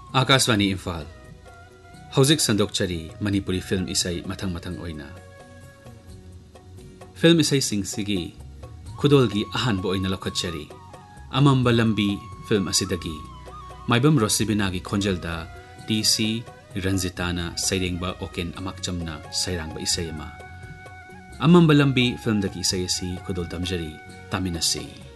Akashvani Imphal हौजिक संदोकचरी Manipuri film इसै मथंग मथंग ओइना film इसै सिंगसिगी खुदोलगी अहानबो ओइना लखचरी अमंबा लंबी फिल्म असिदगी माइबम रोसिबिनागी खोंजलदा टीसी रंजिताना सैरेंबा ओकेन अमकचमना सैरांबा इसैमा अमंबा लंबी फिल्म दगी इसै खुदोल तमजरी तामिनसी।